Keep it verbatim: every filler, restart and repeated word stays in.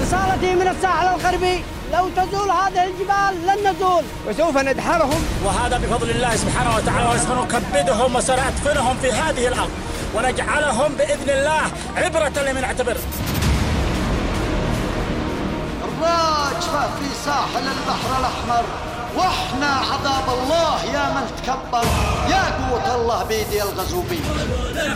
إصالته من الساحل الغربي. لو تزول هذه الجبال لن نزول وسوف ندحرهم، وهذا بفضل الله سبحانه وتعالى، وسنكبدهم وسندفنهم في هذه الأرض ونجعلهم بإذن الله عبرة لمن اعتبر. الراجفة في ساحل البحر الأحمر، واحنا عذاب الله يا من تكبر، يا قوة الله بيدي الغزوبي.